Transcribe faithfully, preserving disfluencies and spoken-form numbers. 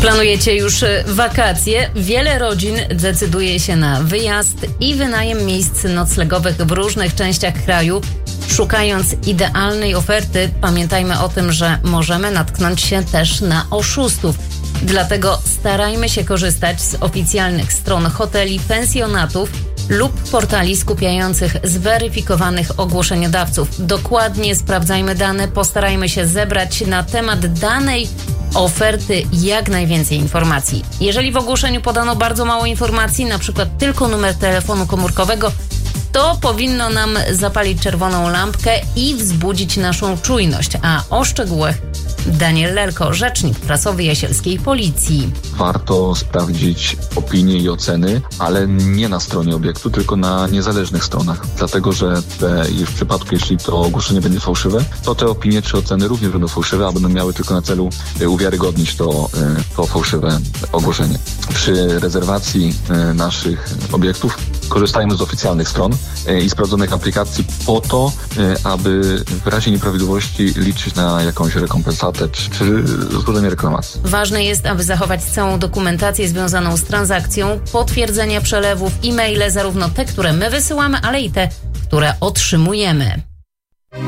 Planujecie już wakacje? Wiele rodzin decyduje się na wyjazd i wynajem miejsc noclegowych w różnych częściach kraju. Szukając idealnej oferty, pamiętajmy o tym, że możemy natknąć się też na oszustów. Dlatego starajmy się korzystać z oficjalnych stron hoteli, pensjonatów lub portali skupiających zweryfikowanych ogłoszeniodawców. Dokładnie sprawdzajmy dane, postarajmy się zebrać na temat danej oferty jak najwięcej informacji. Jeżeli w ogłoszeniu podano bardzo mało informacji, na przykład tylko numer telefonu komórkowego, to powinno nam zapalić czerwoną lampkę i wzbudzić naszą czujność. A o szczegółach Daniel Lelko, rzecznik prasowy Jasielskiej Policji. Warto sprawdzić opinie i oceny, ale nie na stronie obiektu, tylko na niezależnych stronach. Dlatego, że te, w przypadku, jeśli to ogłoszenie będzie fałszywe, to te opinie czy oceny również będą fałszywe, a będą miały tylko na celu uwiarygodnić to, to fałszywe ogłoszenie. Przy rezerwacji naszych obiektów korzystajmy z oficjalnych stron i sprawdzonych aplikacji po to, aby w razie nieprawidłowości liczyć na jakąś rekompensatę czy, czy złożenie reklamacji. Ważne jest, aby zachować całą dokumentację związaną z transakcją, potwierdzenia przelewów, e-maile, zarówno te, które my wysyłamy, ale i te, które otrzymujemy.